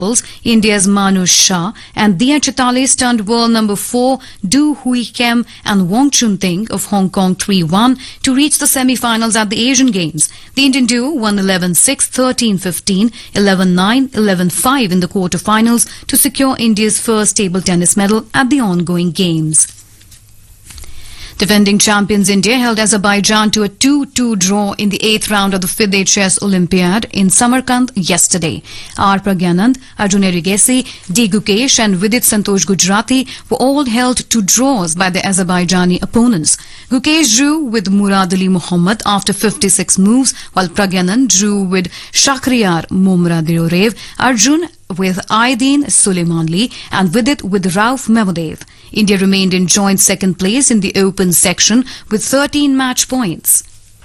India's Manu Shah and Dia Chitale stunned world number 4 Du Hui Kem and Wong Chun Ting of Hong Kong 3-1 to reach the semi-finals at the Asian Games. The Indian duo won 11-6, 13-15, 11-9, 11-5 in the quarter-finals to secure India's first table tennis medal at the ongoing Games. Defending champions India held Azerbaijan to a 2-2 draw in the 8th round of the FIDE Chess Olympiad in Samarkand yesterday. R. Pragyanand, Arjun Erigesi, D. Gukesh and Vidit Santosh Gujarati were all held to draws by the Azerbaijani opponents. Gukesh drew with Murad Ali Muhammad after 56 moves, while Pragyanand drew with Shakhriyar Momradiorev, Arjun with Aydin Suleimanli and Vidit with Rauf Mehmodev. India remained in joint second place in the open section with 13 match points.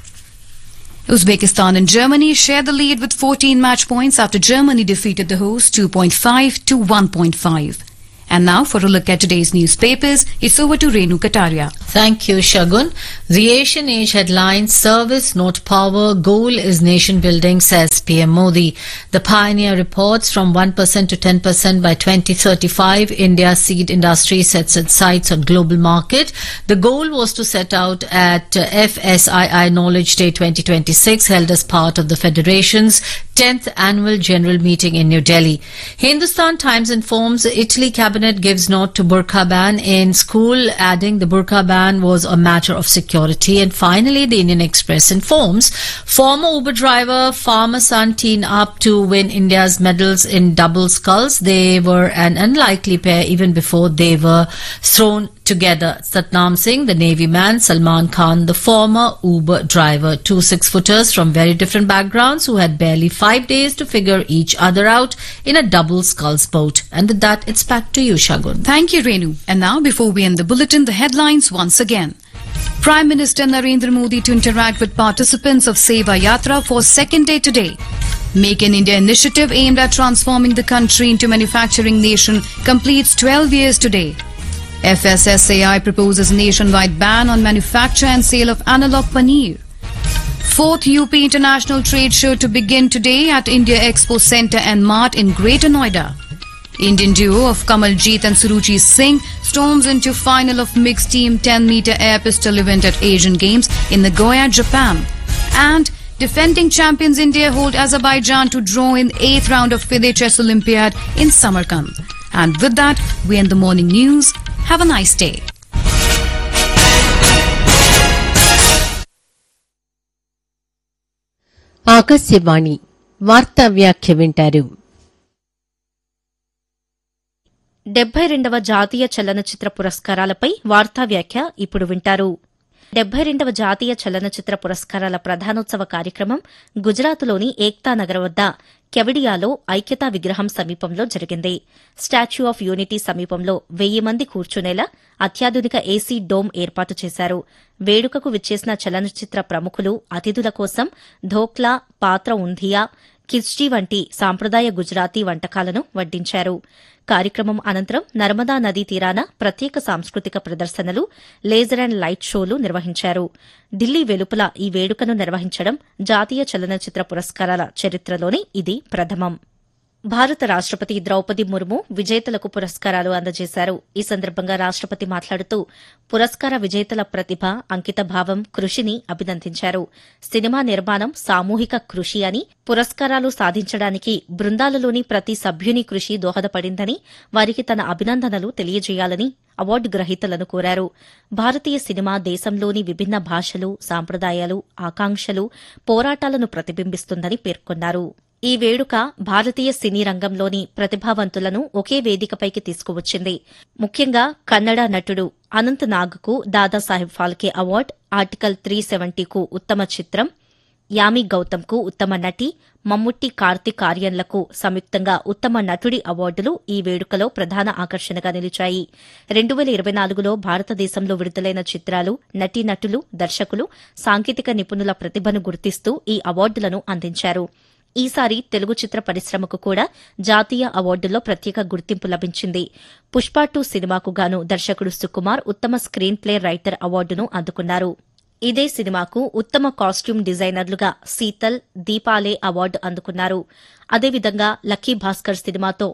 Uzbekistan and Germany share the lead with 14 match points after Germany defeated the hosts 2.5 to 1.5. And now for a look at today's newspapers, it's over to Renu Kataria. Thank you, Shagun. The Asian Age headline, Service Not Power, Goal is Nation Building, says PM Modi. The Pioneer reports from 1% to 10% by 2035, India's seed industry sets its sights on global market. The goal was to set out at FSII Knowledge Day 2026, held as part of the Federation's 10th Annual General Meeting in New Delhi. Hindustan Times informs Italy Cabinet gives nod to burqa ban in school, adding the burqa ban was a matter of security. And finally, the Indian Express informs former Uber driver, farmer son team up to win India's medals in double sculls. They were an unlikely pair even before they were thrown together. Satnam Singh, the Navy man, Salman Khan, the former Uber driver. Two 6-footers from very different backgrounds who had barely 5 days to figure each other out in a double sculls boat. And with that, it's back to you, Shagun. Thank you, Renu. And now, before we end the bulletin, the headlines once again. Prime Minister Narendra Modi to interact with participants of Seva Yatra for second day today. Make in India initiative aimed at transforming the country into manufacturing nation completes 12 years today. FSSAI proposes nationwide ban on manufacture and sale of analog paneer. 4th UP International Trade Show to begin today at India Expo Centre and Mart in Greater Noida. Indian duo of Kamaljeet and Suruchi Singh storms into final of mixed team 10-meter air pistol event at Asian Games in Nagoya, Japan. And defending champions India hold Azerbaijan to draw in 8th round of FIDE Chess Olympiad in Samarkand. And with that, we end the morning news. Have a nice day. Akashvani వార్తా వ్యాఖ్య వింటారు. 72వ జాతీయ చలనచిత్ర పురస్కారాలపై వార్తా వ్యాఖ్య ఇప్పుడు వింటారు. 72వ జాతీయ చలనచిత్ర పురస్కారాల ప్రధానోత్సవ కార్యక్రమం గుజరాత్లోని ఏక్తా నగర్ వద్ద కెవడియాలో ఐక్యతా విగ్రహం సమీపంలో జరిగింది. స్టాచ్యూ ఆఫ్ యూనిటీ సమీపంలో 1000 మంది కూర్చునేలా అత్యాధునిక ఏసీ డోమ్ ఏర్పాటు చేశారు. వేడుకకు విచ్చేసిన చలనచిత్ర ప్రముఖులు అతిథుల కోసం ధోక్లా, పాత్ర ఉంధియా, కిచ్డీ వంటి సాంప్రదాయ గుజరాతీ వంటకాలను వడ్డించారు. కార్యక్రమం అనంతరం నర్మదా నదీ తీరాన ప్రత్యేక సాంస్కృతిక ప్రదర్శనలు, లేజర్ అండ్ లైట్ షోలు నిర్వహించారు. ఢిల్లీ వెలుపల ఈ వేడుకను నిర్వహించడం జాతీయ చలనచిత్ర పురస్కారాల చరిత్రలోనే ఇది ప్రథమం. భారత రాష్టపతి ద్రౌపది ముర్ము విజేతలకు పురస్కారాలు అందజేశారు. ఈ సందర్భంగా రాష్టపతి మాట్లాడుతూ పురస్కార విజేతల ప్రతిభ, అంకితభావం, కృషిని అభినందించారు. సినిమా నిర్మాణం సామూహిక కృషి అని, పురస్కారాలు సాధించడానికి బృందాలలోని ప్రతి సభ్యుని కృషి దోహదపడిందని, వారికి తన అభినందనలు తెలియజేయాలని అవార్డు గ్రహీతలను కోరారు. భారతీయ సినిమా దేశంలోని విభిన్న భాషలు, సాంప్రదాయాలు, ఆకాంక్షలు, పోరాటాలను ప్రతిబింబిస్తుందని పేర్కొన్నారు. ఈ వేడుక భారతీయ సినీ రంగంలోని ప్రతిభావంతులను ఒకే వేదికపైకి తీసుకువచ్చింది. ముఖ్యంగా కన్నడ నటుడు అనంత్ నాగ్కు దాదాసాహెబ్ ఫాల్కే అవార్డు, ఆర్టికల్ 370కు ఉత్తమ చిత్రం, యామి గౌతమ్కు ఉత్తమ నటి, మమ్ముట్టి, కార్తిక్ ఆర్యన్లకు సంయుక్తంగా ఉత్తమ నటుడి అవార్డులు ఈ వేడుకలో ప్రధాన ఆకర్షణగా నిలిచాయి. 2024లో భారతదేశంలో విడుదలైన చిత్రాలు, నటీనటులు, దర్శకులు, సాంకేతిక నిపుణుల ప్రతిభను గుర్తిస్తూ ఈ అవార్డులను అందించారు. ఈసారి తెలుగు చిత్ర పరిశ్రమకు కూడా జాతీయ అవార్డుల్లో ప్రత్యేక గుర్తింపు లభించింది. పుష్ప 2 సినిమాకు గాను దర్శకుడు సుకుమార్ ఉత్తమ స్క్రీన్ ప్లే రైటర్ అవార్డును అందుకున్నారు. ఇదే సినిమాకు ఉత్తమ కాస్ట్యూమ్ డిజైనర్లుగా శీతల్, దీపాలే అవార్డు అందుకున్నారు. అదేవిధంగా లక్కీ భాస్కర్ సినిమాతో